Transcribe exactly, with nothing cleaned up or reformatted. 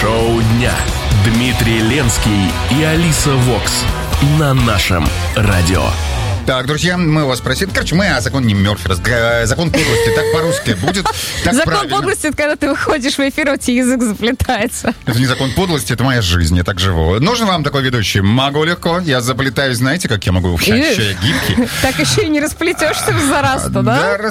Шоу дня. Дмитрий Ленский и Алиса Вокс на нашем радио. Так, друзья, мы вас просили. Короче, мы о законе Мёрфи. Разг... Закон подлости. Так по-русски будет. Так закон правильно. Подлости, это когда ты выходишь в эфир, у тебя язык заплетается. Это не закон подлости, это моя жизнь. Я так живу. Нужен вам такой ведущий? Могу легко. Я заплетаюсь, знаете, как я могу? Я еще я гибкий. Так еще и не расплетешься за раз-то, да? Да,